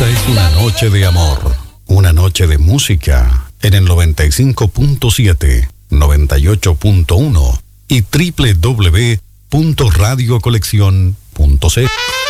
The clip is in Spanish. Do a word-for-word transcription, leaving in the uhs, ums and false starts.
Esta es una noche de amor, una noche de música en el noventa y cinco punto siete, noventa y ocho punto uno y doble u doble u doble u punto radio colección punto c.